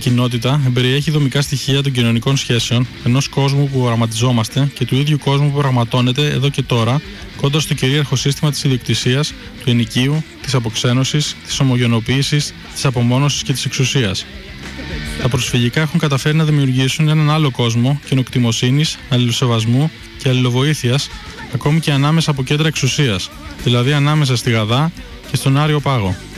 κοινότητα εμπεριέχει δομικά στοιχεία των κοινωνικών σχέσεων, ενός κόσμου που οραματιζόμαστε και του ίδιου κόσμου που πραγματώνεται εδώ και τώρα, κοντά στο κυρίαρχο σύστημα της ιδιοκτησίας, του ενοικίου, της αποξένωσης, της ομογενοποίησης, της απομόνωσης και της εξουσίας. Τα προσφυγικά έχουν καταφέρει να δημιουργήσουν έναν άλλο κόσμο κοινοκτημοσύνης, αλληλοσεβασμού και αλληλοβοήθειας, ακόμη και ανάμεσα από κέντρα εξουσίας, δηλαδή ανάμεσα στη Γαδά και στον Άριο Πάγο.